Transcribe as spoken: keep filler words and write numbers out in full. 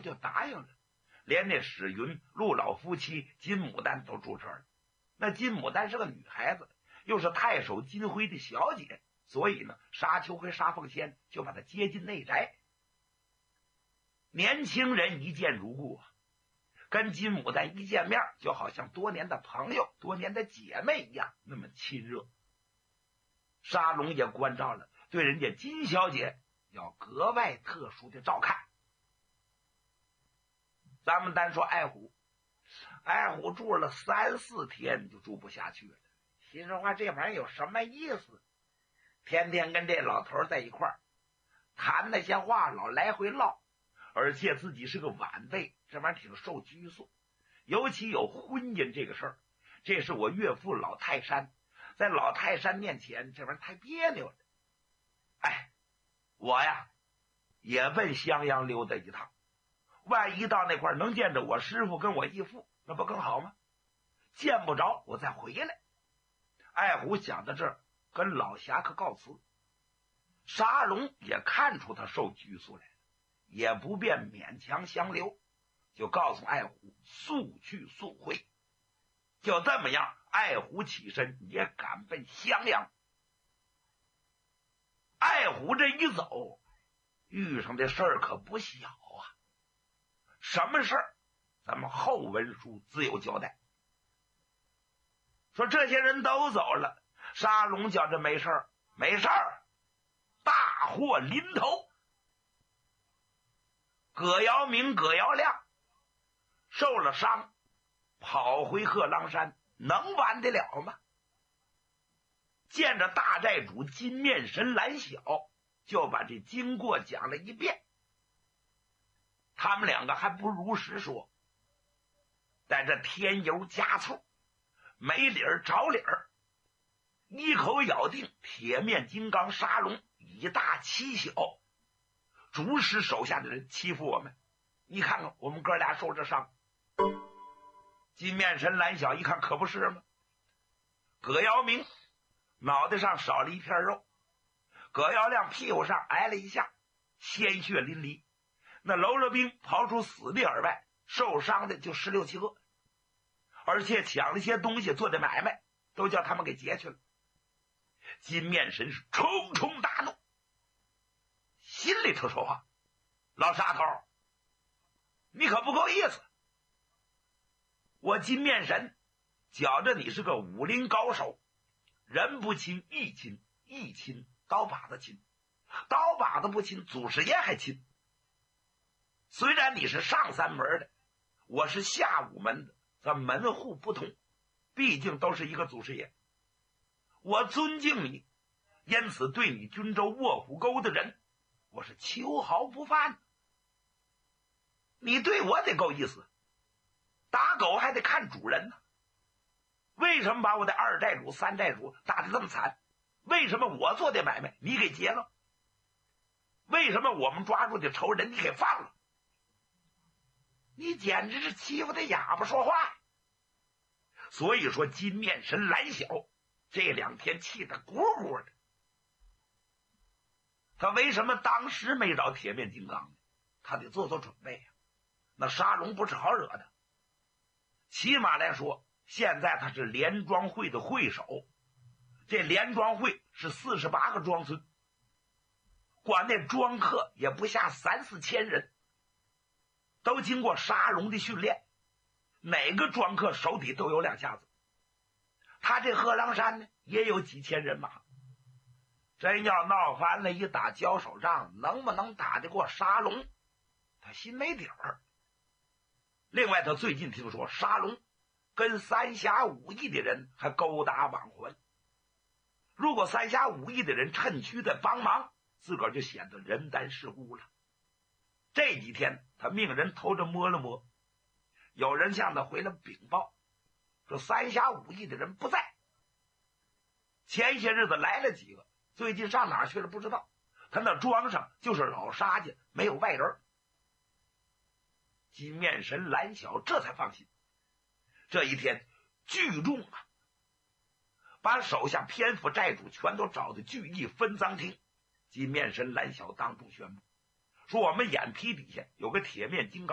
就答应了，连那史云、陆老夫妻金牡丹都注册了。那金牡丹是个女孩子，又是太守金辉的小姐，所以呢，沙丘和沙凤仙就把她接进内宅。年轻人一见如故啊，跟金牡丹一见面就好像多年的朋友、多年的姐妹一样，那么亲热。沙龙也关照了，对人家金小姐要格外特殊的照看。咱们单说爱虎，爱虎住了三四天就住不下去了，心说话这玩意儿有什么意思？天天跟这老头在一块儿谈那些话，老来回唠，而且自己是个晚辈，这玩意儿挺受拘束。尤其有婚姻这个事儿，这是我岳父老泰山，在老泰山面前，这玩意儿太别扭了。哎，我呀也奔襄阳溜达一趟，万一到那块儿能见着我师傅跟我义父，那不更好吗？见不着我再回来。爱虎想到这儿，跟老侠客告辞。沙龙也看出他受拘束来了，也不便勉强相留，就告诉爱虎速去速回。就这么样，爱虎起身也赶奔襄阳。爱虎这一走，遇上的事儿可不小啊。什么事儿？咱们后文书自有交代。说这些人都走了，沙龙觉着没事儿，没事儿，大祸临头。葛尧明、葛尧亮受了伤，跑回贺郎山，能完得了吗？见着大寨主金面神蓝晓，就把这经过讲了一遍。他们两个还不如实说，在这添油加醋，没理儿找理儿，一口咬定铁面金刚沙龙以大欺小，主使手下的人欺负我们。你看看我们哥俩受着伤。金面神蓝晓一看，可不是吗？葛尧明脑袋上少了一片肉，葛尧亮屁股上挨了一下，鲜血淋漓。那喽啰兵刨出死的而外，受伤的就十六七个，而且抢了些东西做的买卖，都叫他们给劫去了。金面神是冲冲大怒，心里头说话：老沙头，你可不够意思。我金面神觉着你是个武林高手，人不亲义亲，义亲刀把子亲，刀把子不亲祖师爷还亲。虽然你是上三门的，我是下五门的，咱门户不同，毕竟都是一个祖师爷。我尊敬你，因此对你军州卧虎沟的人，我是秋毫不犯。你对我得够意思，打狗还得看主人呢。为什么把我的二寨主、三寨主打得这么惨？为什么我做的买卖你给劫了？为什么我们抓住的仇人你给放了？你简直是欺负的哑巴说话。所以说金面神蓝晓这两天气得鼓鼓的。他为什么当时没找铁面金刚呢？他得做做准备啊。那沙龙不是好惹的，起码来说现在他是连庄会的会首，这连庄会是四十八个庄村，管那庄客也不下三四千人，都经过沙龙的训练，哪个庄客手底都有两下子。他这贺郎山呢也有几千人马，真要闹翻了一打交手仗，能不能打得过沙龙他心没底儿。另外他最近听说沙龙跟三峡五义的人还勾搭往还，如果三峡五义的人趁虚的帮忙，自个儿就显得人单势孤了。这几天他命人偷着摸了摸，有人向他回了禀报，说三峡五义的人不在。前些日子来了几个，最近上哪儿去了不知道，他那庄上就是老沙家，没有外人。金面神蓝晓这才放心。这一天聚众啊，把手下偏府寨主全都找到聚义分赃厅。金面神蓝晓当众宣布说，我们眼皮底下有个铁面金刚